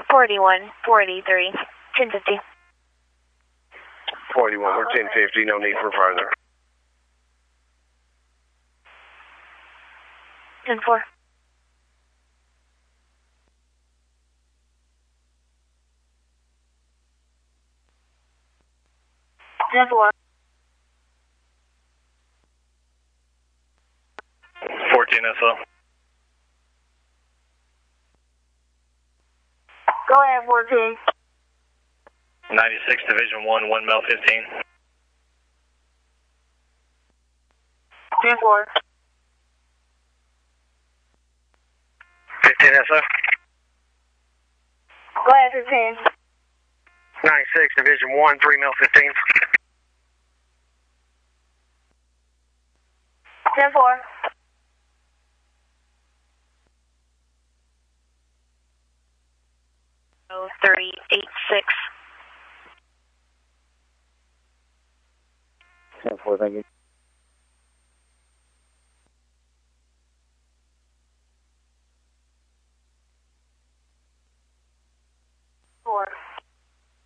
4143, 1050. 41, we're 1050, no need for further. 10-4. Ten-4. 14 SO. Go ahead, 14. 96 Division 1, 1 Mel 15. 10-4. 15 SO. Go ahead, 15. 96 Division 1, 3 Mil 15. 10-4. 386. 10-4, thank you.